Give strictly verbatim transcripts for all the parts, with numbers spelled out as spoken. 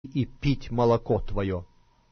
и пить молоко твое.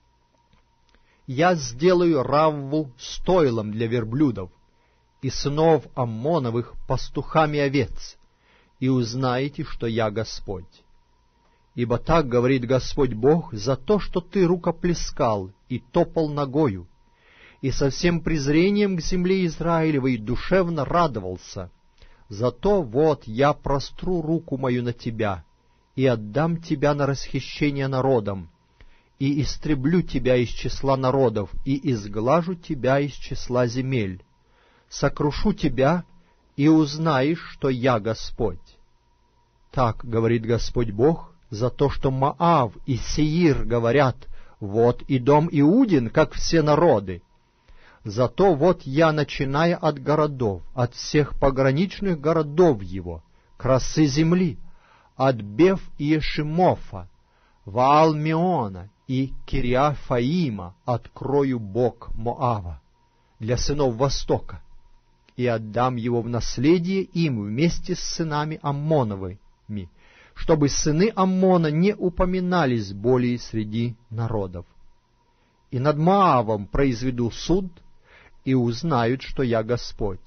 Я сделаю Равву стойлом для верблюдов, и сынов Аммоновых пастухами овец, и узнаете, что я Господь. Ибо так говорит Господь Бог за то, что ты рукоплескал и топал ногою, и со всем презрением к земле Израилевой душевно радовался. Зато вот я простру руку мою на тебя, и отдам тебя на расхищение народам, и истреблю тебя из числа народов, и изглажу тебя из числа земель. Сокрушу тебя, и узнаешь, что я Господь. Так говорит Господь Бог за то, что Моав и Сеир говорят: вот и дом Иудин, как все народы. Зато вот я, начиная от городов, от всех пограничных городов его, красы земли, от Бев и Ешимофа, Ваал-Меона и Кириафаима открою бок Моава для сынов Востока, и отдам его в наследие им вместе с сынами Аммоновыми, чтобы сыны Аммона не упоминались более среди народов. И над Моавом произведу суд, и узнают, что я Господь.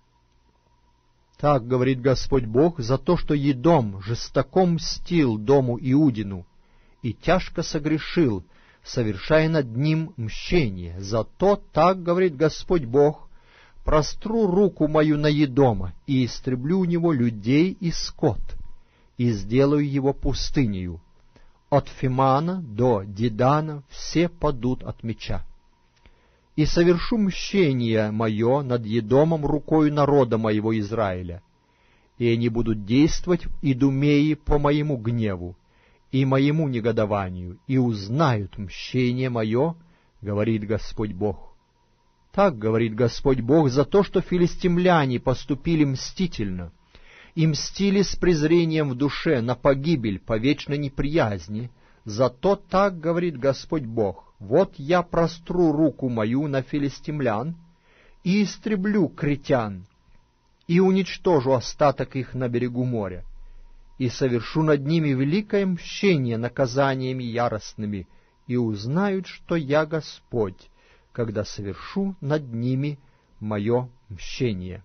Так говорит Господь Бог за то, что Едом жестоко мстил дому Иудину и тяжко согрешил, совершая над ним мщение. Зато так говорит Господь Бог: простру руку мою на Едома и истреблю у него людей и скот, и сделаю его пустынею. От Фимана до Дидана все падут от меча. И совершу мщение мое над Едомом рукою народа моего Израиля, и они будут действовать в Идумее по моему гневу и моему негодованию, и узнают мщение мое, говорит Господь Бог. Так говорит Господь Бог за то, что филистимляне поступили мстительно, и мстили с презрением в душе на погибель по вечной неприязни. Зато так говорит Господь Бог: вот я простру руку мою на филистимлян и истреблю критян, и уничтожу остаток их на берегу моря, и совершу над ними великое мщение наказаниями яростными, и узнают, что я Господь, когда совершу над ними мое мщение.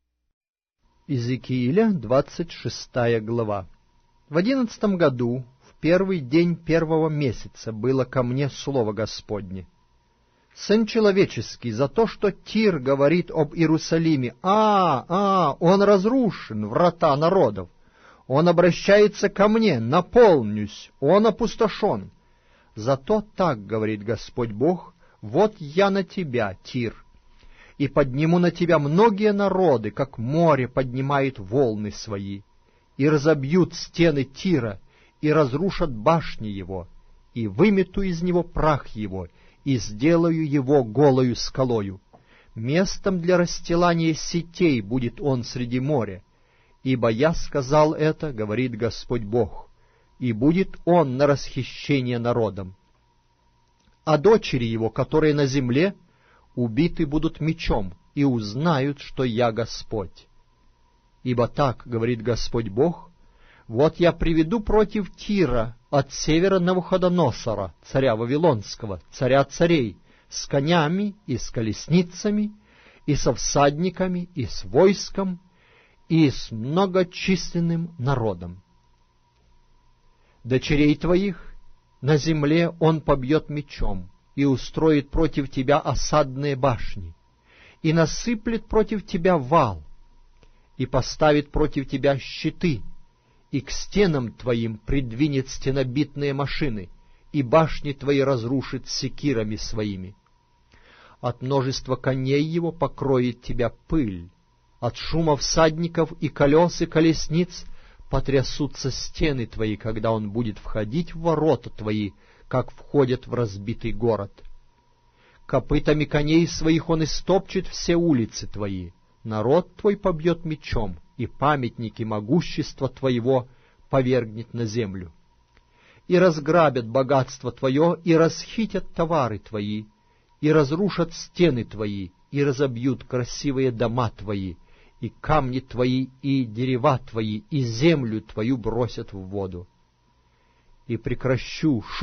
Иезекииля, двадцать шестая глава. В одиннадцатом году, в первый день первого месяца, было ко мне слово Господне: «Сын человеческий, за то, что Тир говорит об Иерусалиме: а, а, он разрушен, врата народов, он обращается ко мне, наполнюсь, он опустошен. Зато так говорит Господь Бог: вот я на тебя, Тир, и подниму на тебя многие народы, как море поднимает волны свои, и разобьют стены Тира, и разрушат башни его, и вымету из него прах его, и сделаю его голою скалою. Местом для расстилания сетей будет он среди моря, ибо я сказал это, говорит Господь Бог, и будет он на расхищение народом. А дочери его, которые на земле, убиты будут мечом, и узнают, что я Господь. Ибо так говорит Господь Бог: вот я приведу против Тира от севера Навуходоносора, царя Вавилонского, царя царей, с конями и с колесницами, и со всадниками, и с войском, и с многочисленным народом. Дочерей твоих на земле он побьет мечом, и устроит против тебя осадные башни, и насыплет против тебя вал, и поставит против тебя щиты, и к стенам твоим придвинет стенобитные машины, и башни твои разрушит секирами своими. От множества коней его покроет тебя пыль, от шума всадников и колес и колесниц потрясутся стены твои, когда он будет входить в ворота твои, как входят в разбитый город. Копытами коней своих он истопчет все улицы твои, народ твой побьет мечом, и памятники могущества твоего повергнет на землю. И разграбят богатство твое, и расхитят товары твои, и разрушат стены твои, и разобьют красивые дома твои, и камни твои, и дерева твои, и землю твою бросят в воду. и прекращу